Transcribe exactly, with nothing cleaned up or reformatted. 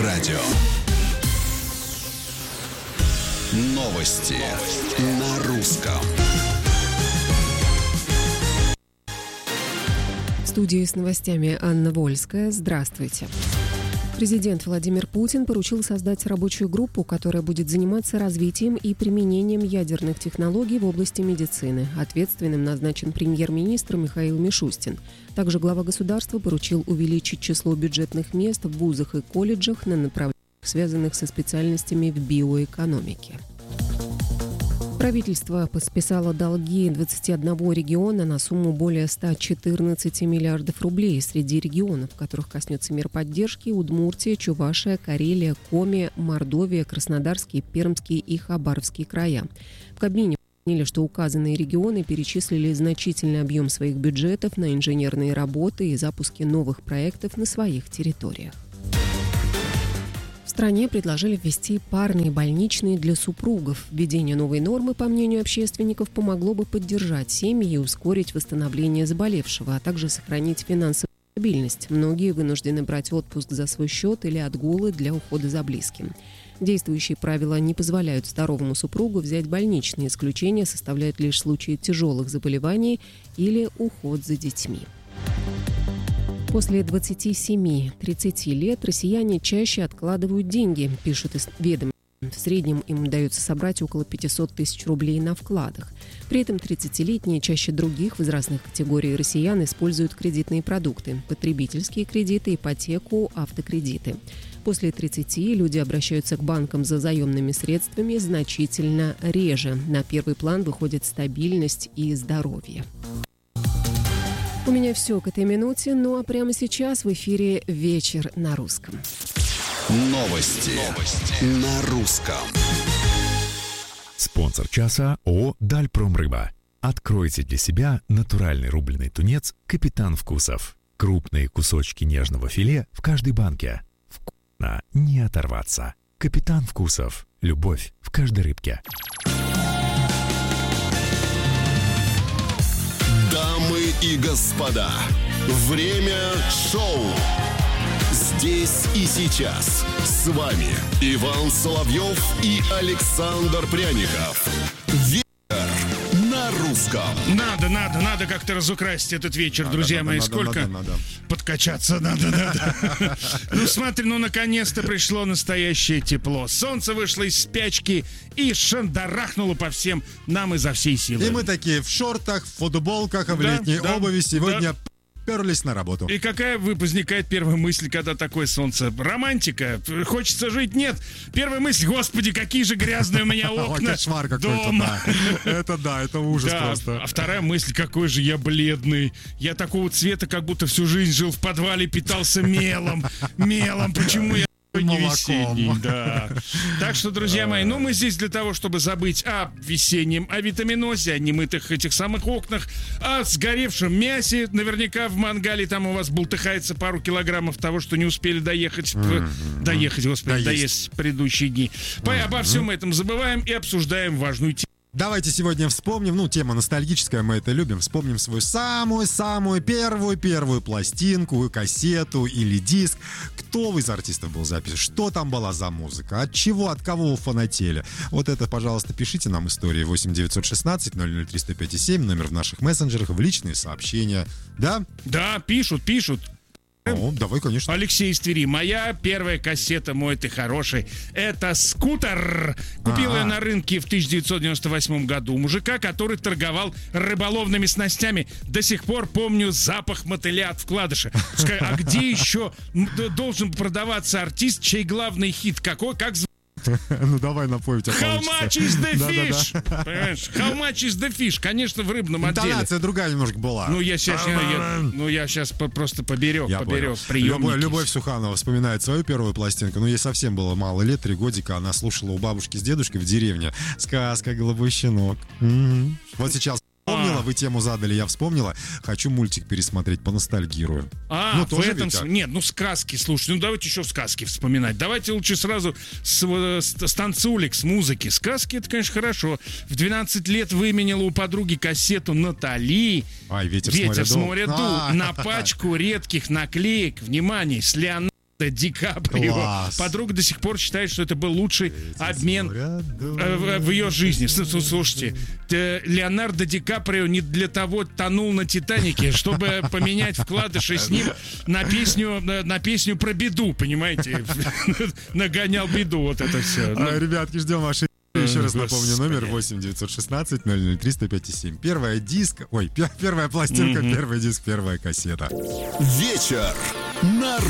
радио. Новости на русском. В студии с новостями Анна Вольская. Здравствуйте. Президент Владимир Путин поручил создать рабочую группу, которая будет заниматься развитием и применением ядерных технологий в области медицины. Ответственным назначен премьер-министр Михаил Мишустин. Также глава государства поручил увеличить число бюджетных мест в вузах и колледжах на направлениях, связанных со специальностями в биоэкономике. Правительство списало долги двадцати одного региона на сумму более ста четырнадцати миллиардов рублей. Среди регионов, которых коснется мер поддержки, Удмуртия, Чувашия, Карелия, Коми, Мордовия, Краснодарский, Пермский и Хабаровский края. В Кабмине пояснили, что указанные регионы перечислили значительный объем своих бюджетов на инженерные работы и запуски новых проектов на своих территориях. В стране предложили ввести парные больничные для супругов. Введение новой нормы, по мнению общественников, помогло бы поддержать семьи и ускорить восстановление заболевшего, а также сохранить финансовую стабильность. Многие вынуждены брать отпуск за свой счет или отгулы для ухода за близким. Действующие правила не позволяют здоровому супругу взять больничные. Исключение составляют лишь случаи тяжелых заболеваний или уход за детьми. После двадцати семи - тридцати лет россияне чаще откладывают деньги, пишут из ведомства. В среднем им удается собрать около пятисот тысяч рублей на вкладах. При этом тридцатилетние чаще других из разных категорий россиян используют кредитные продукты – потребительские кредиты, ипотеку, автокредиты. После тридцати люди обращаются к банкам за заемными средствами значительно реже. На первый план выходит стабильность и здоровье. У меня все к этой минуте, ну а прямо сейчас в эфире «Вечер на русском». Новости, Новости. на русском. Спонсор часа ООО «Дальпромрыба». Откройте для себя натуральный рубленый тунец «Капитан Вкусов». Крупные кусочки нежного филе в каждой банке. Вкусно, не оторваться. «Капитан Вкусов». Любовь в каждой рыбке. Дамы и господа, время шоу. Здесь и сейчас. С вами Иван Соловьев и Александр Пряников. Вечер на русском. Надо, надо, надо как-то разукрасить этот вечер, надо, друзья надо, мои. Надо, Сколько? Надо, надо. Подкачаться надо, надо. Ну смотри, ну наконец-то пришло настоящее тепло. Солнце вышло из спячки и шандарахнуло по всем нам изо всей силы. И мы такие в шортах, в футболках, в летней да, обуви сегодня... Да. Перлись на работу. И какая возникает первая мысль, когда такое солнце? Романтика? Хочется жить? Нет. Первая мысль: господи, какие же грязные у меня окна. Кошмар какой-то, да. Это да, это ужас просто. А вторая мысль: какой же я бледный. Я такого цвета, как будто всю жизнь жил в подвале, питался мелом. Мелом. Почему я не весенний, да. Так что, друзья мои, ну мы здесь для того, чтобы забыть о весеннем, о витаминозе, о немытых этих самых окнах, о сгоревшем мясе. Наверняка в мангале там у вас бултыхается пару килограммов того, что не успели доехать, mm-hmm. доехать, господи, доесть, доесть в предыдущие дни. Mm-hmm. Обо всем этом забываем и обсуждаем важную тему. Давайте сегодня вспомним, ну, тема ностальгическая, мы это любим. Вспомним свою самую-самую первую-первую пластинку, кассету или диск. Кто из артистов был записан? Что там была за музыка? От чего, от кого вы фанатели? Вот это, пожалуйста, пишите нам истории. восемь девятьсот шестнадцать ноль ноль три сто пять семь, номер в наших мессенджерах, в личные сообщения. Да? Да, пишут, пишут. О, давай, конечно. Алексей из Твери. Моя первая кассета «Мой ты хороший» — это «Скутер». Купил А-а-а. я на рынке в тысяча девятьсот девяносто восьмом году у мужика, который торговал рыболовными снастями. До сих пор помню запах мотыля от вкладыша. Скажи, а где еще должен продаваться артист, чей главный хит какой, как звучит? Ну давай напой, у тебя How much is the fish? Да-да-да. Понимаешь? How much is the fish? Конечно, в рыбном отделе. Интонация другая немножко была. Ну я сейчас, я, я, ну, я сейчас по, просто поберег, я поберег Любовь, Любовь Суханова вспоминает свою первую пластинку. Ну ей совсем было мало лет, три годика. Она слушала у бабушки с дедушкой в деревне. Сказка «Голубой щенок». Угу. Вот сейчас вспомнила, вы тему задали, я вспомнила. Хочу мультик пересмотреть, поностальгирую. А, ну, в тоже этом... ведь, Нет, ну сказки, слушай, ну давайте еще сказки вспоминать. Давайте лучше сразу с, с, с танцулек, с музыки. Сказки — это, конечно, хорошо. В двенадцать лет выменяла у подруги кассету Натали. Ай, ветер, ветер с моря дул. На пачку редких наклеек, внимание, с Леонардо Ди Каприо. Класс. Подруга до сих пор считает, что это был лучший обмен э, в ее жизни. Слушайте, Леонардо Ди Каприо не для того тонул на «Титанике», чтобы поменять вкладыши с ним на песню, на песню про беду, понимаете? Нагонял беду, вот это все. Ребятки, ждем ваши. Еще раз напомню, номер восемь девятьсот шестнадцать ноль ноль три сто пять семь. Первая диск, ой, первая пластинка, первый диск, первая кассета. Вечер на